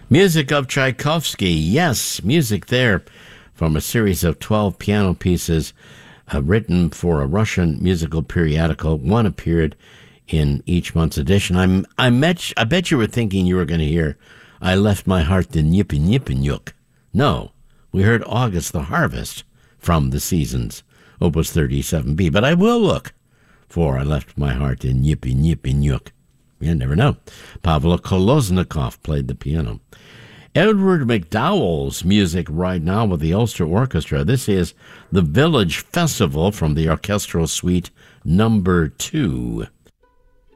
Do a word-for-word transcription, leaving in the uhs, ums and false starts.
Music of Tchaikovsky. Yes, music there from a series of twelve piano pieces uh, written for a Russian musical periodical. One appeared in each month's edition. I'm, I, met, I bet you were thinking you were going to hear I Left My Heart in Yippin Yippin Yuk. No, we heard August the Harvest from the Seasons, Opus thirty-seven B. But I will look for I Left My Heart in Yippin Yippin Yuk. You never know. Pavlo Kolosnikov played the piano. Edward McDowell's music right now with the Ulster Orchestra. This is the Village Festival from the Orchestral Suite number two.